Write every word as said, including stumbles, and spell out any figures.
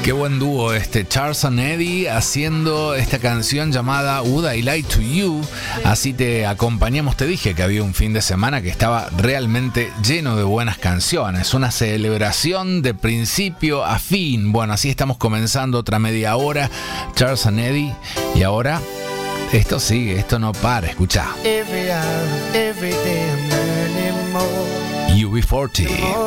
Qué buen dúo este, Charles and Eddie haciendo esta canción llamada Would I Lie to You. Así te acompañamos, te dije que había un fin de semana que estaba realmente lleno de buenas canciones, una celebración de principio a fin. Bueno, así estamos comenzando otra media hora, Charles and Eddie, y ahora esto sigue, esto no para, escucha. Every hour, every day I'm learning more. U B cuarenta.